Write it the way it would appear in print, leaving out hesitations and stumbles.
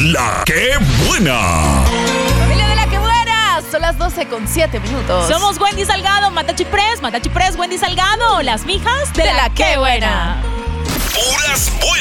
La ¡Qué Buena! Familia de La ¡Qué Buena! Son las 12:07. Somos Wendy Salgado, Matachi Press, Wendy Salgado, las mijas de La ¡Qué Buena! Puras buenas.